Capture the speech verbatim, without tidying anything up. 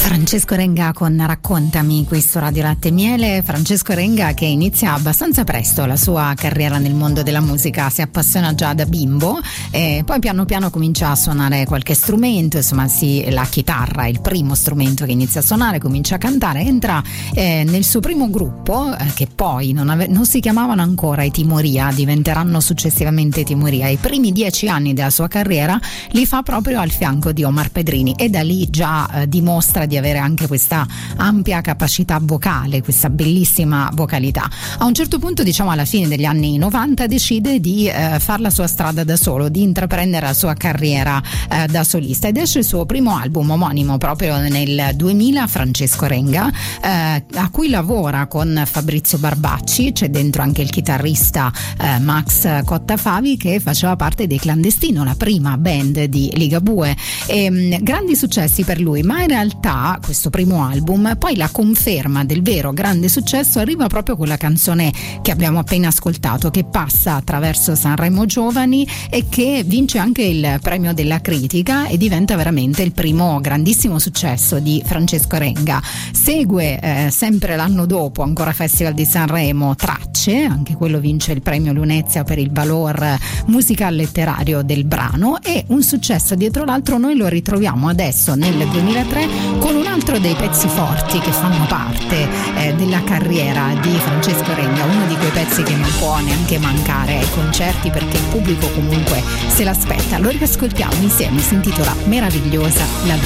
Francesco Renga con Raccontami qui su Radio Latte e Miele. Francesco Renga che inizia abbastanza presto la sua carriera nel mondo della musica, si appassiona già da bimbo e poi piano piano comincia a suonare qualche strumento, insomma sì, la chitarra è il primo strumento che inizia a suonare, comincia a cantare, entra eh, nel suo primo gruppo eh, che poi non, ave- non si chiamavano ancora i Timoria, diventeranno successivamente i Timoria. I primi dieci anni della sua carriera li fa proprio al fianco di Omar Pedrini e da lì già eh, dimostra di avere anche questa ampia capacità vocale, questa bellissima vocalità. A un certo punto, diciamo alla fine degli anni novanta, decide di eh, fare la sua strada da solo, di intraprendere la sua carriera eh, da solista ed esce il suo primo album omonimo proprio nel duemila, Francesco Renga, eh, a cui lavora con Fabrizio Barbacci, c'è dentro anche il chitarrista eh, Max Cottafavi che faceva parte dei Clandestino, la prima band di Ligabue, e mh, grandi successi per lui, ma in realtà questo primo album, poi la conferma del vero grande successo arriva proprio con la canzone che abbiamo appena ascoltato, che passa attraverso Sanremo Giovani e che vince anche il premio della critica e diventa veramente il primo grandissimo successo di Francesco Renga. Segue eh, sempre l'anno dopo, ancora Festival di Sanremo, Tracce, anche quello vince il premio Lunezia per il valor musical letterario del brano, e un successo dietro l'altro noi lo ritroviamo adesso nel duemilatré con un altro dei pezzi forti che fanno parte eh, della carriera di Francesco Renga, uno di quei pezzi che non può neanche mancare ai concerti perché il pubblico comunque se l'aspetta. Lo riascoltiamo insieme, si intitola Meravigliosa la